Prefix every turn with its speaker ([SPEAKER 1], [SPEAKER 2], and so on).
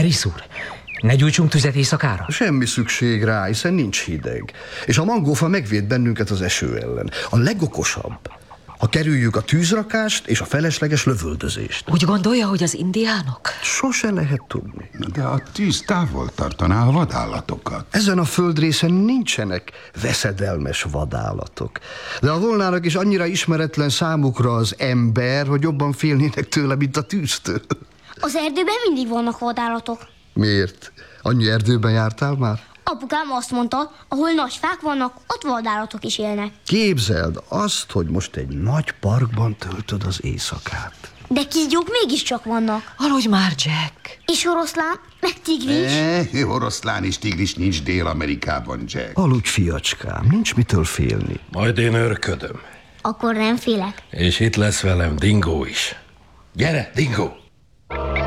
[SPEAKER 1] Harris úr, ne gyújtsunk tüzet éjszakára?
[SPEAKER 2] Semmi szükség rá, hiszen nincs hideg. És a mangófa megvéd bennünket az eső ellen. A legokosabb, ha kerüljük a tűzrakást és a felesleges lövöldözést.
[SPEAKER 3] Úgy gondolja, hogy az indiánok?
[SPEAKER 2] Sose lehet tudni.
[SPEAKER 4] De a tűz távol tartaná a vadállatokat.
[SPEAKER 2] Ezen a földrészen nincsenek veszedelmes vadállatok. De ha volnának is, annyira ismeretlen számukra az ember, hogy jobban félnének tőle, mint a tűztől.
[SPEAKER 5] Az erdőben mindig vannak vadállatok.
[SPEAKER 2] Miért? Annyi erdőben jártál már?
[SPEAKER 5] Apukám azt mondta, ahol nagy fák vannak, ott vadállatok is élnek.
[SPEAKER 2] Képzeld azt, hogy most egy nagy parkban töltöd az éjszakát.
[SPEAKER 5] De kígyók mégiscsak vannak.
[SPEAKER 3] Aludj már, Jack.
[SPEAKER 5] És oroszlán, meg tigris.
[SPEAKER 4] Oroszlán és tigris nincs Dél-Amerikában, Jack.
[SPEAKER 2] Aludj, fiacskám, nincs mitől félni.
[SPEAKER 6] Majd én őrködöm.
[SPEAKER 5] Akkor nem félek.
[SPEAKER 6] És itt lesz velem Dingo is. Gyere, Dingo!